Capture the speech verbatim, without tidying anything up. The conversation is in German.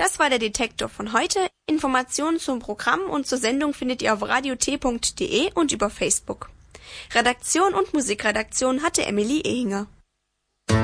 Das war der Detektor von heute. Informationen zum Programm und zur Sendung findet ihr auf radio t punkt de und über Facebook. Redaktion und Musikredaktion hatte Emily Ehinger.